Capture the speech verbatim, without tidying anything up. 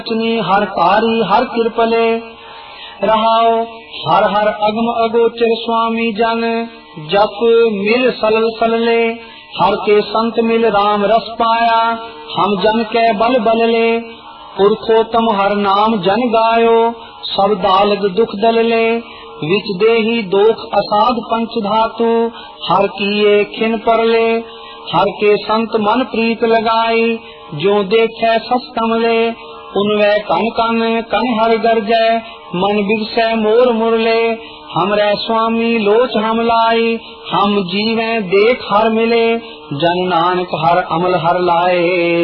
हर कारी हर कृपले रहाओ। हर हर अगम अगोचर स्वामी जन जप मिल सलल सलले। हर के संत मिल राम रस पाया हम जन के बल बलले। पुरुषोत्तम हर नाम जन गायो सब दालद दुख दलले। विच देही दोख असाध पंच धातु हर किए खिन परले। हर के संत मन प्रीत लगाई जो देखे सस कमले। उनवे कन कन कन हर गरजै मन बिगसै मोर मुरले। हमरे स्वामी लोच हम लाई हम जीवें देख हर मिले। जन नानक हर अमल हर लाए।